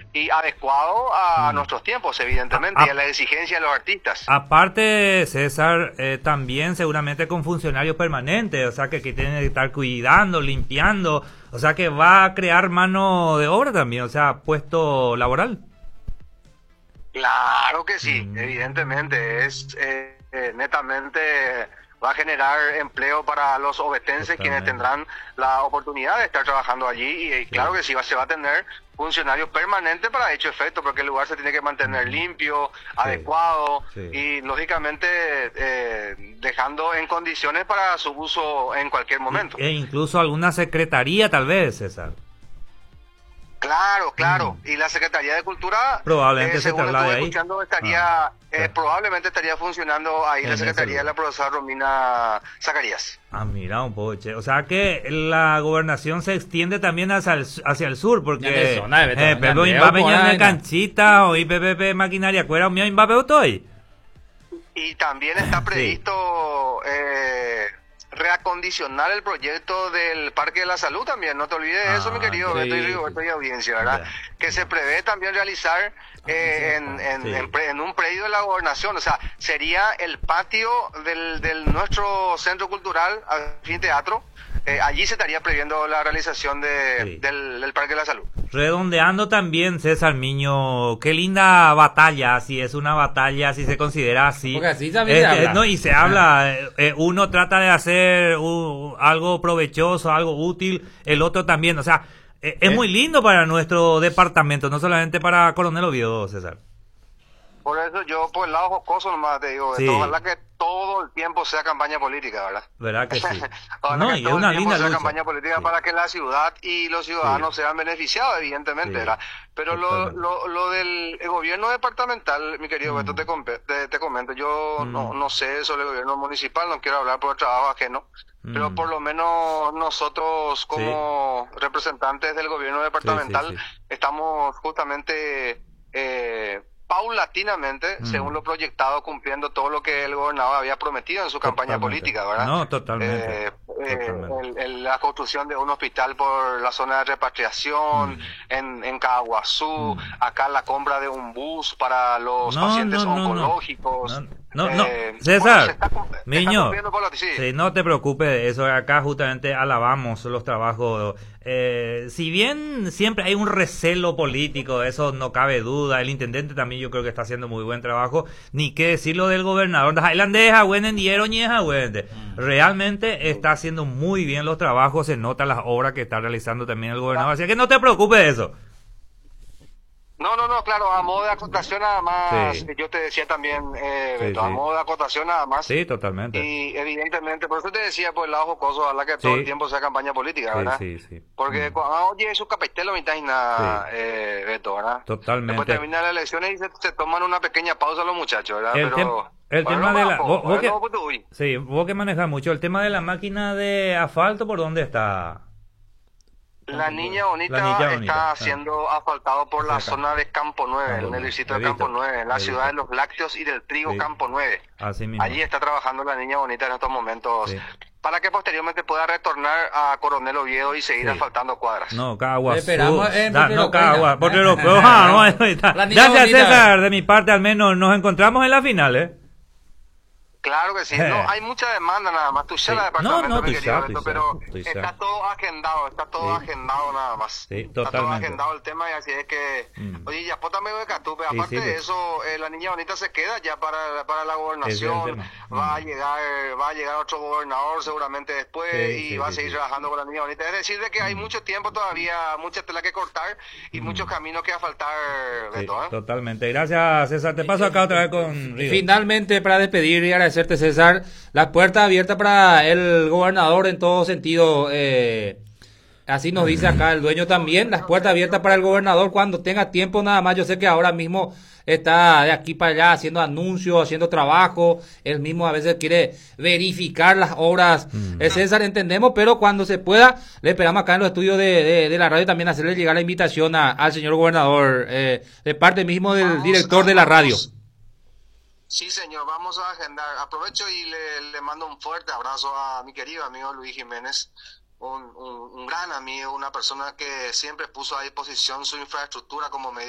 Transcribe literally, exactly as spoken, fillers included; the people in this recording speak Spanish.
y adecuado a, a nuestros tiempos, evidentemente, A- a- y a la exigencia de los artistas. Aparte, César, eh, también seguramente con funcionarios permanentes, o sea que, que tienen que estar cuidando, limpiando, o sea que va a crear mano de obra también, o sea, puesto laboral. Claro que sí, Mm. evidentemente, es eh, eh, netamente va a generar empleo para los ovetenses, quienes Totalmente. tendrán la oportunidad de estar trabajando allí, y eh, Sí. claro que sí, va, se va a tener funcionarios permanentes para dicho efecto, porque el lugar se tiene que mantener limpio, adecuado, Sí. y lógicamente eh, dejando en condiciones para su uso en cualquier momento. E incluso alguna secretaría tal vez, César. Claro, claro. Mm. Y la Secretaría de Cultura, Probablemente eh, se según traslade estuve ahí. escuchando, estaría, Ah, eh, claro. probablemente estaría funcionando ahí En la ese Secretaría de la lugar. profesora Romina Zacarías. Ah, mira un poco, che. O sea que la gobernación se extiende también hacia el, hacia el sur, porque Ya de zona de Beto, eh, ya pero de Imbabe Beto, ya ya de de- canchita o I P P P maquinaria cuera o mío Imbabe estoy. Y también está previsto eh, reacondicionar el proyecto del Parque de la Salud también. No te olvides de eso, Ah, mi querido sí, Beto y sí. Rigoberto y audiencia, ¿verdad? Ya. Que se prevé también realizar eh, en, en, Sí. en, pre- en un predio de la gobernación. O sea, sería el patio del, del nuestro centro cultural, anfiteatro. Eh, allí se estaría previendo la realización de, Sí. del, del Parque de la Salud. Redondeando también, César Miño, qué linda batalla, si es una batalla, si se considera así. Porque así también Eh, se eh, habla. no, y se habla, eh, eh, uno trata de hacer uh, algo provechoso, algo útil, el otro también, o sea, eh, es ¿Eh? muy lindo para nuestro departamento, no solamente para Coronel Oviedo, César. Por eso yo, por el lado jocoso nomás te digo, Sí. Beto, ojalá que todo el tiempo sea campaña política, ¿verdad? ¿Verdad que sí? Ojalá No, que y es todo el una tiempo linda sea lucha. campaña política Sí. para que la ciudad y los ciudadanos Sí. sean beneficiados, evidentemente, Sí. ¿verdad? Pero lo, Totalmente. lo, lo del el gobierno departamental, mi querido Mm. Beto, te, compe- te, te comento, yo Mm. no, no sé sobre el gobierno municipal, no quiero hablar por trabajo ajeno, pero Mm. por lo menos nosotros como representantes del gobierno departamental Sí, sí, sí. estamos justamente... Eh, paulatinamente, Mm. según lo proyectado, cumpliendo todo lo que el gobernador había prometido en su campaña Totalmente. política, ¿verdad? No, totalmente. Eh, eh, Totalmente. el- el- la construcción de un hospital por la zona de repatriación, Mm. en, en Caguazú, Mm. acá la compra de un bus para los No, pacientes no, no, no. oncológicos. No, no, no. Eh, César, bueno, se está cum- se está Miño, cumpliendo por lo- sí. sí, no te preocupes de eso, acá justamente alabamos los trabajos. Eh, si bien siempre hay un recelo político, eso no cabe duda, el intendente también yo creo que está haciendo muy buen trabajo, ni qué decirlo del gobernador, realmente está haciendo muy bien los trabajos, se nota las obras que está realizando también el gobernador, así que no te preocupes de eso. No, no, no, claro, a modo de acotación nada más, Sí. yo te decía también, eh, Sí, Beto, a sí. modo de acotación nada más. Sí, totalmente. Y evidentemente, por eso te decía por el lado jocoso, ojalá que todo Sí. el tiempo sea campaña política, Sí, ¿verdad? sí, sí. Porque Mm. cuando ah, oye su capitelo mitad y nada, Sí. eh, Beto, ¿verdad? Totalmente. Después terminan las elecciones y se, se toman una pequeña pausa los muchachos, ¿verdad? El, Pero, tem- el bueno, tema de la... vamos, Vos, vos que, bueno, pues, uy. sí, vos que manejas mucho, el tema de la máquina de asfalto, ¿por dónde está? La niña bonita La niña está bonita, ah. siendo asfaltado por la Acá. zona de Campo nueve, Campo en el nueve. distrito de He visto, Campo nueve, en la he ciudad de visto. los lácteos y del trigo Sí. Campo nueve. Así mismo. Allí está trabajando la niña bonita en estos momentos, Sí. para que posteriormente pueda retornar a Coronel Oviedo y seguir Sí. asfaltando cuadras. No, Caguas. Esperamos en Da, Potrero no, Caguas. Cuena. Potrero Cuena. Ah, no, ahí está. La niña Gracias, bonita. César. De mi parte, al menos nos encontramos en la final, ¿eh? Claro que sí, Eh. no, hay mucha demanda nada más, tú Sí. ya la departamento, No, no, mi tú querido ya, Beto, tú pero ya, tú ya. está todo agendado, está todo Sí. agendado nada más. Sí, Está todo totalmente. agendado el tema y así es que, Mm. oye, ya pota medio de Catupe, Sí, aparte sí, de pues. eso, eh, la niña bonita se queda ya para, para la Ese es gobernación, el tema. va a Mm. llegar, va a llegar otro gobernador seguramente después Sí, y sí, va a sí, seguir sí. trabajando con la niña bonita. Es decir, de que hay Mm. mucho tiempo todavía, mucha tela que cortar y Mm. muchos caminos que asfaltar, Sí, Beto, ¿eh? totalmente. Gracias, César. Te paso acá otra vez con Río. Finalmente, para despedir y agradecerte, César, la puerta abierta para el gobernador en todo sentido. Eh, así nos dice acá el dueño también, las puertas abiertas para el gobernador cuando tenga tiempo nada más. Yo sé que ahora mismo está de aquí para allá haciendo anuncios, haciendo trabajo. Él mismo a veces quiere verificar las obras. Mm. Eh, César, entendemos, pero cuando se pueda, le esperamos acá en los estudios de, de, de la radio también hacerle llegar la invitación a- al señor gobernador, eh, de parte mismo del Vamos, director de la vamos. radio. Sí, señor, vamos a agendar. Aprovecho y le, le mando un fuerte abrazo a mi querido amigo Luis Jiménez, un, un, un gran amigo, una persona que siempre puso a disposición su infraestructura como medio